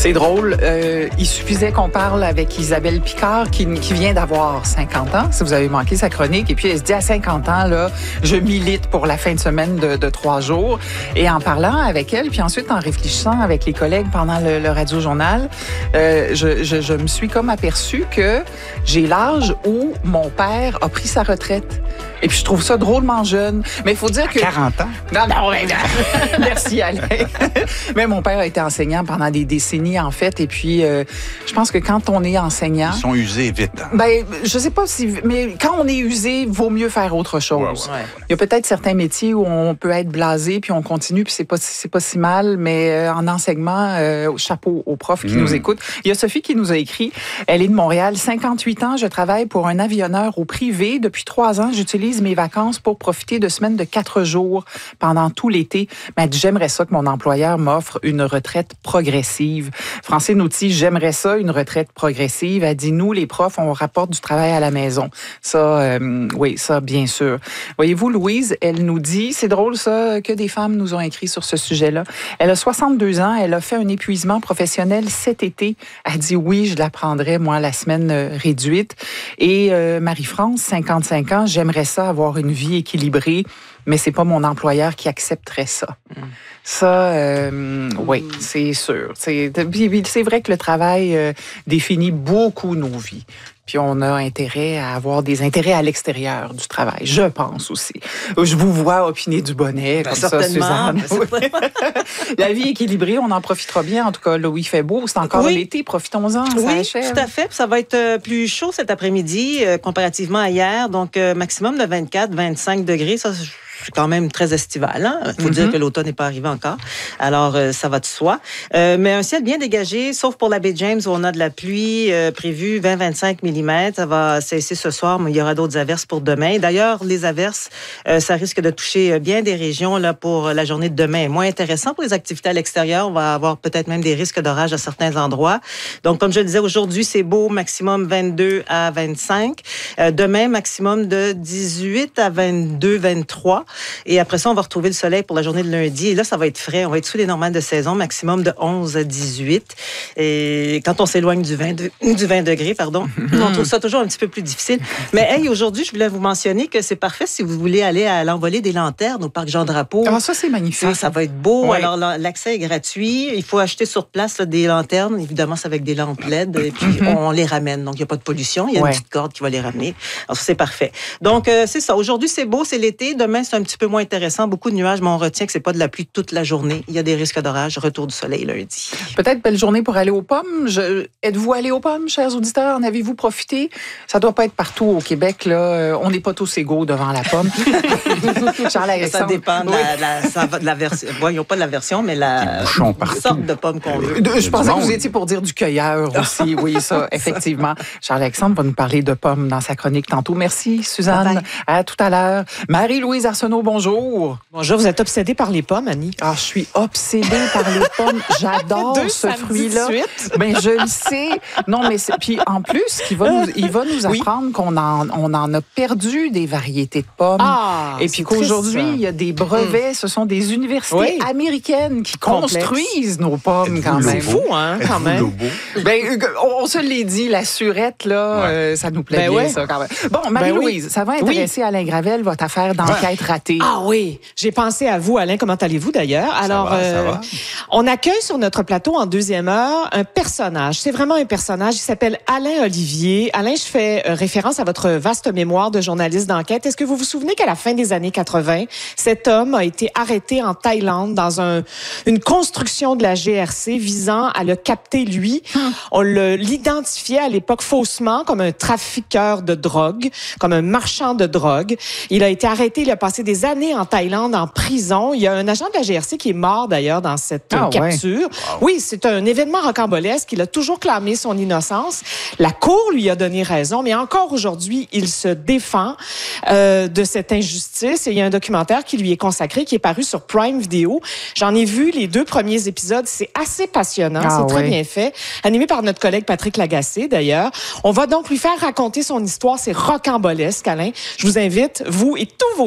C'est drôle. Il suffisait qu'on parle avec Isabelle Picard, qui vient d'avoir 50 ans, si vous avez manqué sa chronique. Et puis, elle se dit, à 50 ans, là, je milite pour la fin de semaine de 3 jours. Et en parlant avec elle, puis ensuite en réfléchissant avec les collègues pendant le radio-journal, je me suis comme aperçue que j'ai l'âge où mon père a pris sa retraite. Et puis, je trouve ça drôlement jeune. Mais il faut dire que... 40 ans? Non. Merci, Alain. Mais mon père a été enseignant pendant des décennies, en fait. Et puis, je pense que quand on est enseignant... Ils sont usés vite. Hein? Ben, je sais pas si... Mais quand on est usé, vaut mieux faire autre chose. Ouais. Il y a peut-être certains métiers où on peut être blasé, puis on continue, puis c'est pas si mal. Mais en enseignement, chapeau aux profs qui nous écoutent. Il y a Sophie qui nous a écrit. Elle est de Montréal. 58 ans, je travaille pour un avionneur au privé. Depuis 3 ans, j'utilise mes vacances pour profiter de semaines de 4 jours pendant tout l'été. Mais j'aimerais ça que mon employeur m'offre une retraite progressive. Francine Outy, j'aimerais ça, une retraite progressive. Elle dit, nous, les profs, on rapporte du travail à la maison. Ça, oui, ça, bien sûr. Voyez-vous, Louise, elle nous dit, c'est drôle ça, que des femmes nous ont écrit sur ce sujet-là. Elle a 62 ans, elle a fait un épuisement professionnel cet été. Elle dit, oui, je la prendrais, moi, la semaine réduite. Et Marie-France, 55 ans, j'aimerais ça avoir une vie équilibrée, mais c'est pas mon employeur qui accepterait ça. Ça, oui, c'est sûr. C'est vrai que le travail définit beaucoup nos vies. Puis on a intérêt à avoir des intérêts à l'extérieur du travail, je pense aussi. Je vous vois opiner du bonnet, comme ça, Suzanne. La vie équilibrée, on en profitera bien. En tout cas, là où il fait beau, c'est encore l'été, profitons-en, ça achève. Tout à fait. Puis ça va être plus chaud cet après-midi comparativement à hier. Donc, maximum de 24-25 degrés. Ça, c'est quand même très estival. Hein? Faut dire que l'automne n'est pas arrivé encore. Alors, ça va de soi. Mais un ciel bien dégagé, sauf pour la baie James où on a de la pluie prévue, 20-25 mm. Ça va cesser ce soir, mais il y aura d'autres averses pour demain. D'ailleurs, les averses, ça risque de toucher bien des régions là pour la journée de demain. Moins intéressant pour les activités à l'extérieur. On va avoir peut-être même des risques d'orage à certains endroits. Donc, comme je le disais, aujourd'hui, c'est beau, maximum 22 à 25. Demain, maximum de 18 à 22, 23. Et après ça, on va retrouver le soleil pour la journée de lundi. Et là, ça va être frais. On va être sous les normales de saison, maximum de 11 à 18. Et quand on s'éloigne du 20 degrés, on trouve ça toujours un petit peu plus difficile. Mais hey, aujourd'hui, je voulais vous mentionner que c'est parfait si vous voulez aller à l'envolée des lanternes au parc Jean-Drapeau. Ah, ça, c'est magnifique. Ça va être beau. Oui. Alors, l'accès est gratuit. Il faut acheter sur place là, des lanternes. Évidemment, c'est avec des lampes LED. Et puis, on les ramène. Donc, il n'y a pas de pollution. Il y a une petite corde qui va les ramener. Alors, ça, c'est parfait. Donc, c'est ça. Aujourd'hui, c'est beau, c'est l'été. Demain, c'est un petit peu moins intéressant. Beaucoup de nuages, mais on retient que c'est pas de la pluie toute la journée. Il y a des risques d'orage. Retour du soleil lundi. Peut-être belle journée pour aller aux pommes. Êtes-vous allé aux pommes, chers auditeurs? En avez-vous profité? Ça doit pas être partout au Québec, là. On n'est pas tous égaux devant la pomme. Ça dépend de la version. Voyons pas de la version, mais la sorte de pomme qu'on veut. Je pensais que vous étiez pour dire du cueilleur aussi. Oui, ça, effectivement. Charles-Alexandre va nous parler de pommes dans sa chronique tantôt. Merci, Suzanne. Bye. À tout à l'heure. Marie-Louise Arsenault, bonjour. Bonjour, vous êtes obsédée par les pommes, Annie? Ah, je suis obsédée par les pommes. J'adore ce fruit-là. Ben, je le sais. Non, mais puis en plus, il va nous apprendre qu'on en a perdu des variétés de pommes. Ah, et puis qu'aujourd'hui, il y a des brevets. Ce sont des universités américaines qui construisent nos pommes quand même. C'est fou, hein, quand même. Ben, on se l'est dit, la surette, là, ça nous plaît bien, ça, quand même. Bon, Marie-Louise, ça va intéresser Alain Gravel, votre affaire d'enquête ratée. Ah oui, j'ai pensé à vous, Alain. Comment allez-vous, d'ailleurs? Alors, ça va. on accueille sur notre plateau en deuxième heure un personnage. C'est vraiment un personnage. Il s'appelle Alain Olivier. Alain, je fais référence à votre vaste mémoire de journaliste d'enquête. Est-ce que vous vous souvenez qu'à la fin des années 80, cet homme a été arrêté en Thaïlande dans une construction de la GRC visant à le capter, lui? On l'identifiait à l'époque faussement comme un trafiqueur de drogue, comme un marchand de drogue. Il a été arrêté, il a passé des années en Thaïlande, en prison. Il y a un agent de la GRC qui est mort, d'ailleurs, dans cette capture. Wow. Oui, c'est un événement rocambolesque. Il a toujours clamé son innocence. La Cour lui a donné raison, mais encore aujourd'hui, il se défend de cette injustice. Et il y a un documentaire qui lui est consacré, qui est paru sur Prime Video. J'en ai vu les 2 premiers épisodes. C'est assez passionnant. C'est très bien fait. Animé par notre collègue Patrick Lagacé, d'ailleurs. On va donc lui faire raconter son histoire. C'est rocambolesque, Alain. Je vous invite, vous et tous vos auditeurs,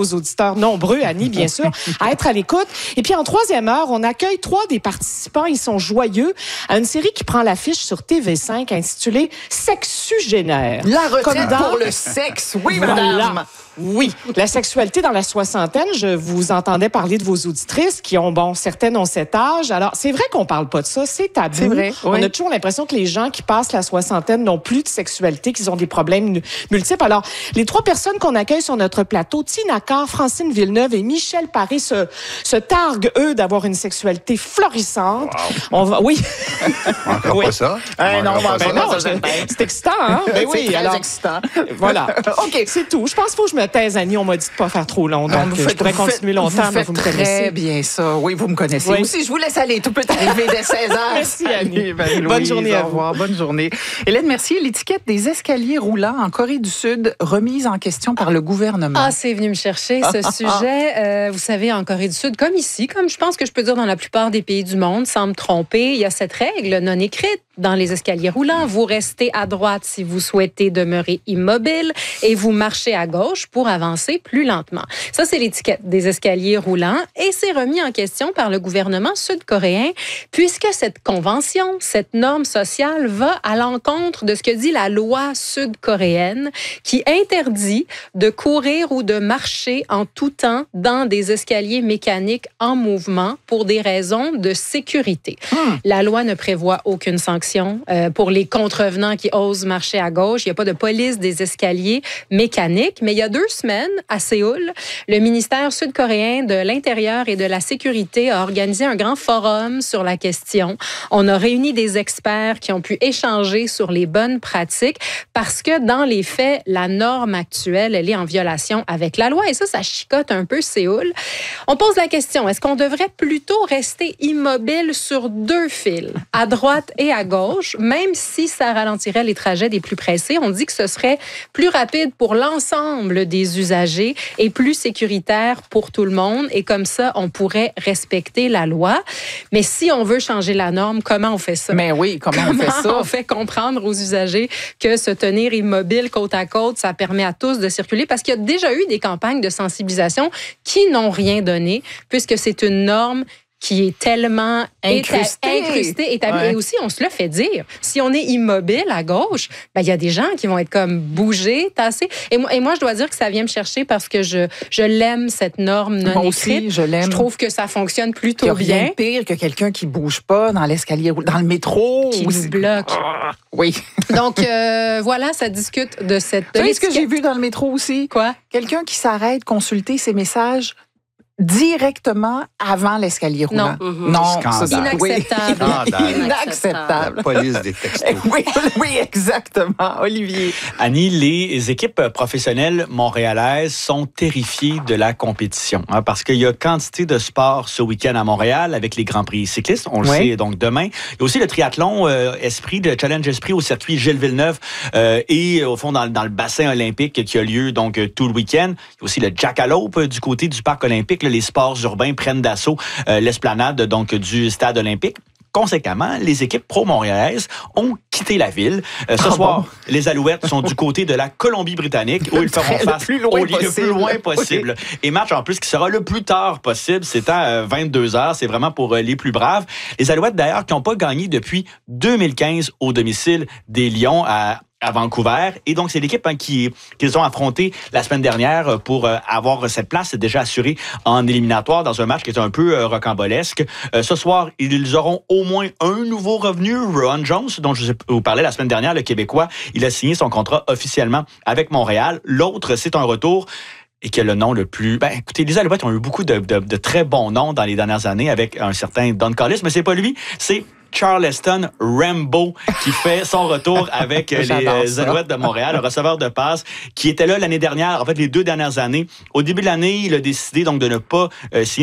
auditeurs nombreux, Annie, bien sûr, à être à l'écoute. Et puis, en troisième heure, on accueille 3 des participants. Ils sont joyeux à une série qui prend l'affiche sur TV5 intitulée Sexugénaire. La retraite pour le sexe, oui, madame. Oui, la sexualité dans la soixantaine, je vous entendais parler de vos auditrices qui ont, certaines ont cet âge. Alors, c'est vrai qu'on parle pas de ça, c'est tabou. C'est vrai, oui. On a toujours l'impression que les gens qui passent la soixantaine n'ont plus de sexualité, qu'ils ont des problèmes multiples. Alors, les 3 personnes qu'on accueille sur notre plateau, Tina Carr, Francine Villeneuve et Michel Paré, se targuent, eux, d'avoir une sexualité florissante. Wow. On va, oui. Encore oui. pas ça? C'est excitant, hein? Ben oui, c'est très alors, excitant. Voilà. OK. C'est tout. Je pense qu'il faut que je me taise, Annie. On m'a dit de pas faire trop long, donc je pourrais continuer longtemps, mais vous me très connaissez. bien ça. Oui, vous me connaissez. Oui. Aussi, je vous laisse aller. Tout peut arriver dès 16 heures. Merci, Annie. Bonne journée à vous. Au revoir. Bonne journée. Hélène Mercier, l'étiquette des escaliers roulants en Corée du Sud remise en question par le gouvernement. Ah, c'est venu me chercher, ce sujet. Vous savez, en Corée du Sud, comme ici, comme je pense que je peux dire dans la plupart des pays du monde, sans me tromper, il y a cette règle non écrite dans les escaliers roulants. Vous restez à droite si vous souhaitez demeurer immobile et vous marchez à gauche pour avancer plus lentement. Ça, c'est l'étiquette des escaliers roulants et c'est remis en question par le gouvernement sud-coréen puisque cette convention, cette norme sociale va à l'encontre de ce que dit la loi sud-coréenne qui interdit de courir ou de marcher en tout temps dans des escaliers mécaniques en mouvement pour des raisons de sécurité. La loi ne prévoit aucune sanction pour les contrevenants qui osent marcher à gauche. Il n'y a pas de police des escaliers mécaniques. Mais il y a 2 semaines, à Séoul, le ministère sud-coréen de l'Intérieur et de la Sécurité a organisé un grand forum sur la question. On a réuni des experts qui ont pu échanger sur les bonnes pratiques parce que dans les faits, la norme actuelle, elle est en violation avec la loi. Et ça chicote un peu Séoul. On pose la question, est-ce qu'on devrait plutôt rester immobile sur 2 fils, à droite et à gauche, même si ça ralentirait les trajets des plus pressés? On dit que ce serait plus rapide pour l'ensemble des usagers et plus sécuritaire pour tout le monde. Et comme ça, on pourrait respecter la loi. Mais si on veut changer la norme, comment on fait ça? Mais oui, comment on fait ça? On fait comprendre aux usagers que se tenir immobile côte à côte, ça permet à tous de circuler parce qu'il y a déjà eu des campagnes de sensibilisation qui n'ont rien donné puisque c'est une norme qui est tellement incrustée, établie. Ouais. Et aussi, on se le fait dire. Si on est immobile à gauche, il y a des gens qui vont être comme bougés, tassés. Et moi, je dois dire que ça vient me chercher parce que je l'aime, cette norme non écrite. Aussi, je l'aime. Je trouve que ça fonctionne plutôt bien. Il n'y a rien de pire que quelqu'un qui ne bouge pas dans l'escalier, dans le métro. Qui nous bloque. Oui. Donc, voilà, ça discute de cette... Tu sais ce que j'ai vu dans le métro aussi? Quoi? Quelqu'un qui s'arrête consulter ses messages directement avant l'escalier roulant. Non, c'est inacceptable. Oui. Inacceptable. Police des textos. Oui, exactement. Olivier. Annie, les équipes professionnelles montréalaises sont terrifiées de la compétition parce qu'il y a quantité de sports ce week-end à Montréal avec les Grands Prix cyclistes. On le sait donc demain. Il y a aussi le triathlon le Challenge Esprit au circuit Gilles Villeneuve et au fond dans le bassin olympique qui a lieu donc tout le week-end. Il y a aussi le jackalope du côté du parc olympique. Les sports urbains prennent d'assaut l'esplanade donc du stade olympique. Conséquemment, les équipes pro-montréalaises ont quitté la ville. Ce soir, les Alouettes sont du côté de la Colombie-Britannique où ils feront face le plus loin possible. Oui. Et match en plus qui sera le plus tard possible. C'est à 22h. C'est vraiment pour les plus braves. Les Alouettes, d'ailleurs, qui n'ont pas gagné depuis 2015 au domicile des Lions à Vancouver. Et donc, c'est l'équipe qu'ils ont affronté la semaine dernière pour avoir cette place déjà assurée en éliminatoire dans un match qui est un peu rocambolesque. Ce soir, ils auront au moins un nouveau revenu. Ron Jones, dont je vous parlais la semaine dernière, le Québécois, il a signé son contrat officiellement avec Montréal. L'autre, c'est un retour et qui a le nom le plus... écoutez, les Alouettes ont eu beaucoup de très bons noms dans les dernières années avec un certain Don Collis, mais c'est pas lui, c'est Charleston Rambo qui fait son retour avec les Alouettes de Montréal, le receveur de passe qui était là l'année dernière, en fait les 2 dernières années. Au début de l'année, il a décidé donc de ne pas signer